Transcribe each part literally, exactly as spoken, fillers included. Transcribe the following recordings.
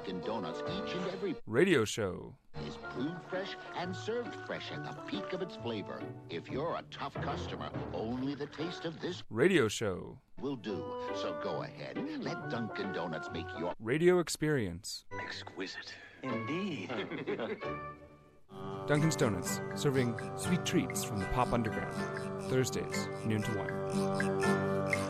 Dunkin' Donuts each and every radio show is brewed fresh and served fresh at the peak of its flavor. If you're a tough customer, only the taste of this radio show will do. So go ahead, let Dunkin' Donuts make your radio experience exquisite. Indeed. Dunkin's Donuts, serving sweet treats from the Pop Underground. Thursdays, noon to one.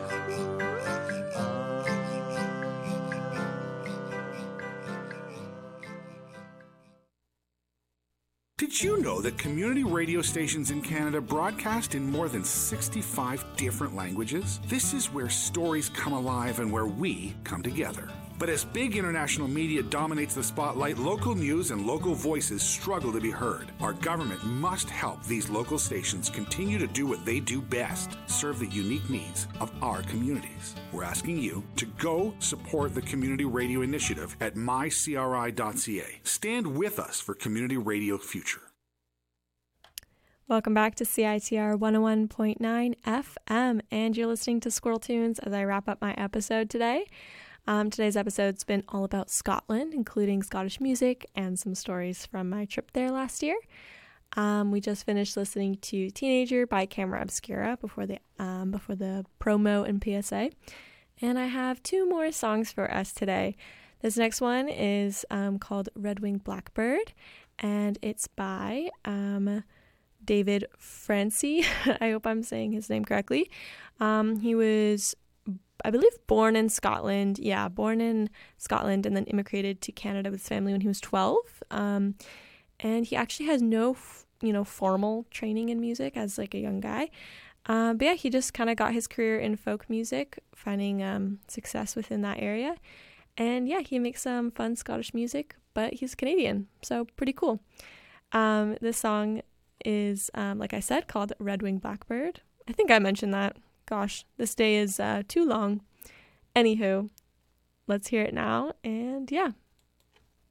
Did you know that community radio stations in Canada broadcast in more than sixty-five different languages? This is where stories come alive and where we come together. But as big international media dominates the spotlight, local news and local voices struggle to be heard. Our government must help these local stations continue to do what they do best, serve the unique needs of our communities. We're asking you to go support the Community Radio Initiative at my c r i dot c a. Stand with us for Community Radio Future. Welcome back to C I T R one oh one point nine F M, and you're listening to Squirrel Tunes as I wrap up my episode today. Um, today's episode's been all about Scotland, including Scottish music and some stories from my trip there last year. Um, we just finished listening to Teenager by Camera Obscura before the um, before the promo and P S A. And I have two more songs for us today. This next one is um, called Red-Winged Blackbird, and it's by um, David Francie. I hope I'm saying his name correctly. Um, he was, I believe, born in Scotland. Yeah, born in Scotland and then immigrated to Canada with his family when he was twelve. Um, and he actually has no, you know, formal training in music as like a young guy. Uh, but yeah, he just kind of got his career in folk music, finding um, success within that area. And yeah, he makes some fun Scottish music, but he's Canadian, so pretty cool. Um, this song is, um, like I said, called Red-Winged Blackbird. I think I mentioned that. Gosh, this day is uh, too long. Anywho, let's hear it now, and yeah,